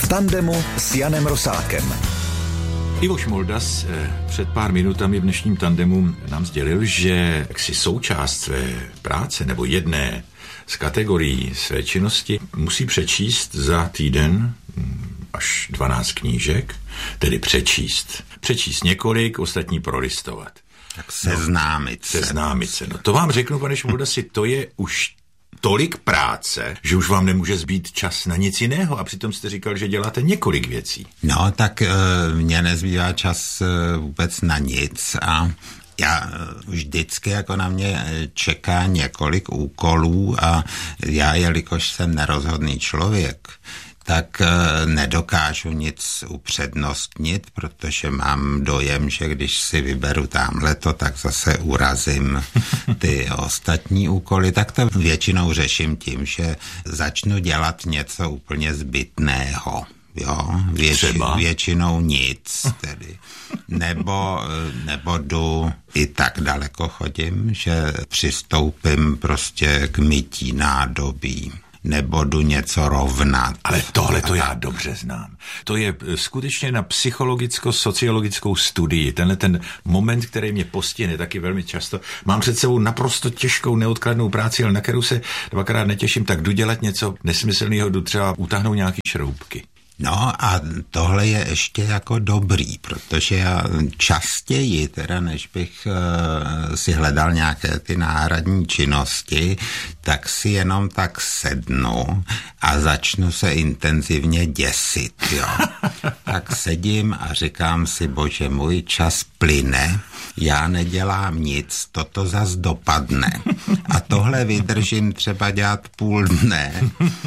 V tandemu s Janem Rosákem. Ivo Šmoldas před pár minutami v dnešním tandemu nám sdělil, že si součást své práce nebo jedné z kategorií své činnosti musí přečíst za týden až 12 knížek, tedy přečíst. Přečíst několik, ostatní prolistovat. Tak seznámit se. No to vám řeknu, pane Šmoldasi, to je už tolik práce, že už vám nemůže zbýt čas na nic jiného a přitom jste říkal, že děláte několik věcí. No, tak mně nezbývá čas vůbec na nic a já vždycky jako na mě čeká několik úkolů a já, jelikož jsem nerozhodný člověk, tak nedokážu nic upřednostnit, protože mám dojem, že když si vyberu támhleto, tak zase urazím ty ostatní úkoly, tak to většinou řeším tím, že začnu dělat něco úplně zbytného. Jo, většinou nic tedy. Nebo jdu, i tak daleko chodím, že přistoupím prostě k mytí nádobí. Nebo jdu něco rovnat. Ale tohle to já dobře znám. To je skutečně na psychologicko-sociologickou studii. Tenhle ten moment, který mě postihne taky velmi často. Mám před sebou naprosto těžkou, neodkladnou práci, ale na kterou se dvakrát netěším, tak jdu dělat něco nesmyslného, jdu třeba utáhnout nějaký šroubky. No a tohle je ještě jako dobrý, protože já častěji, teda než bych si hledal nějaké ty náhradní činnosti, tak si jenom tak sednu a začnu se intenzivně děsit, jo. Tak sedím a říkám si, bože můj, čas plyne, já nedělám nic, toto zas dopadne. A tohle vydržím třeba dělat půl dne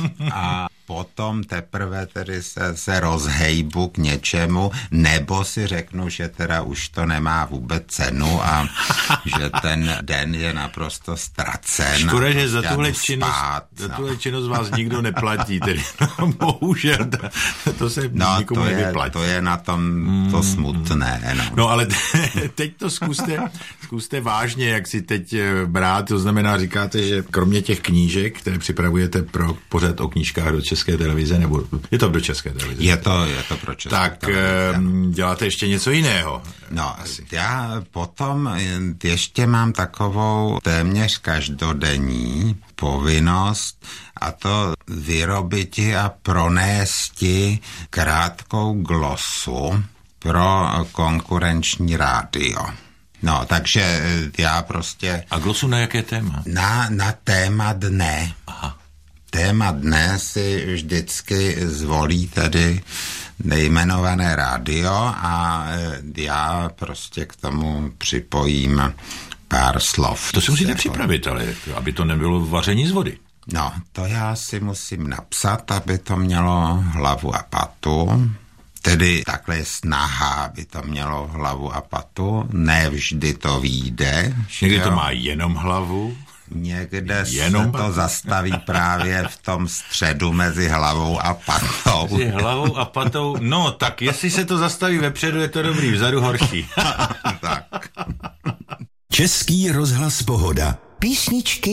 a potom teprve tedy se rozhejbu k něčemu, nebo si řeknu, že teda už to nemá vůbec cenu a že ten den je naprosto ztracen. Škoda, že za tuhle činnost vás nikdo neplatí, tedy bohužel, to se nikomu nevyplatí. To je na tom to smutné. No ale teď to zkuste vážně, jak si teď brát, to znamená, říkáte, že kromě těch knížek, které připravujete pro pořad o knížkách do České televize, nebo je to do České televize? Je to pro České televize. Tak děláte ještě něco jiného? No, asi. Já potom ještě mám takovou téměř každodenní povinnost, a to vyrobiti a pronést krátkou glosu pro konkurenční rádio. No, takže já prostě... A glosu na jaké téma? Na téma dne. Aha. Téma dne si vždycky zvolí tedy nejmenované rádio a já prostě k tomu připojím pár slov. To si musíte připravit, ale aby to nebylo vaření z vody. No, to já si musím napsat, aby to mělo hlavu a patu. Tedy takhle je snaha, aby to mělo hlavu a patu. Ne vždy to vyjde. Někdy to má jenom hlavu. Někde se to zastaví právě v tom středu mezi hlavou a patou. Mezi hlavou a patou, no tak jestli se to zastaví vepředu, je to dobrý, vzadu horší. Tak. Český rozhlas Pohoda. Písničky